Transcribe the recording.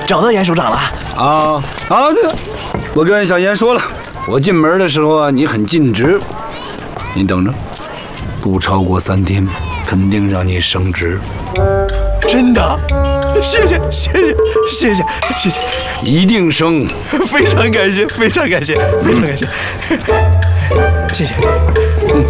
找到严首长了。 对了，我跟小严说了，我进门的时候啊，你很尽职，你等着，不超过3天，肯定让你升职。 真的？谢谢， 一定升。 非常感谢，谢谢。